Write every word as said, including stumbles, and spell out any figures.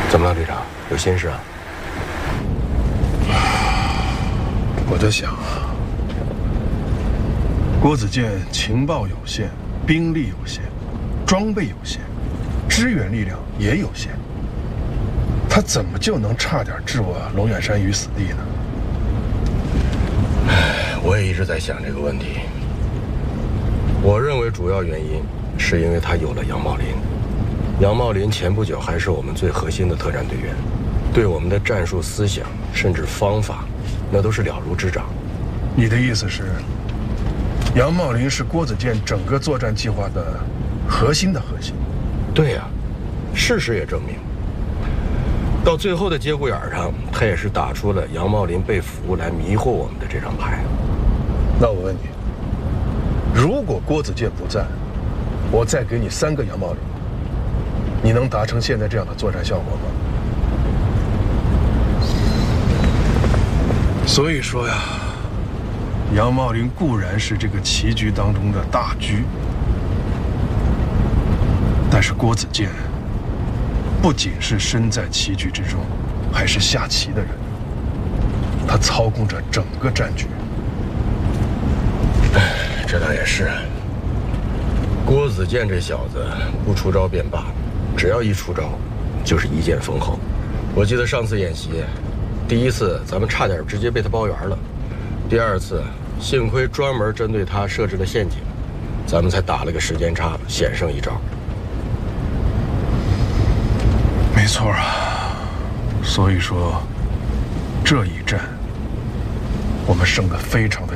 怎么了，队长？有心事啊？ 我在想啊，郭子健情报有限，兵力有限，装备有限，支援力量也有限，他怎么就能差点置我龙远山于死地呢？ 我也一直在想这个问题。我认为主要原因是因为他有了杨茂林。杨茂林前不久还是我们最核心的特战队员，对我们的战术思想甚至方法，那都是了如指掌。 你的意思是，杨茂林是郭子健整个作战计划的核心的核心？ 对呀，事实也证明，到最后的节骨眼上，他也是打出了杨茂林被俘来迷惑我们的这张牌。 那我问你，如果郭子健不在，我再给你三个杨茂林，你能达成现在这样的作战效果吗？所以说呀，杨茂林固然是这个棋局当中的大局，但是郭子健不仅是身在棋局之中，还是下棋的人，他操控着整个战局。 这倒也是。郭子健这小子不出招便罢，只要一出招，就是一剑封喉。我记得上次演习，第一次咱们差点直接被他包圆了，第二次幸亏专门针对他设置了陷阱，咱们才打了个时间差，险胜一招。 没错啊，所以说这一战我们胜得非常的